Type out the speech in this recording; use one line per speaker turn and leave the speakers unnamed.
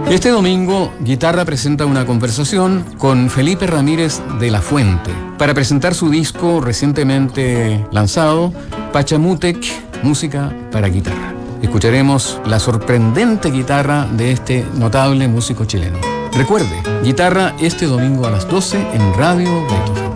Este domingo, Guitarra presenta una conversación con Felipe Ramírez de la Fuente para presentar su disco recientemente lanzado, Pachamútec, música para guitarra. Escucharemos la sorprendente guitarra de este notable músico chileno. Recuerde, Guitarra este domingo a las 12 en Radio Beethoven.